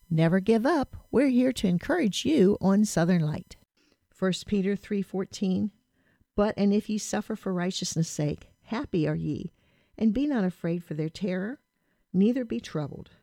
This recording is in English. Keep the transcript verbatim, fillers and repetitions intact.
Never give up. We're here to encourage you on Southern Light. First Peter three fourteen. But and if ye suffer for righteousness' sake, happy are ye, and be not afraid for their terror, neither be troubled.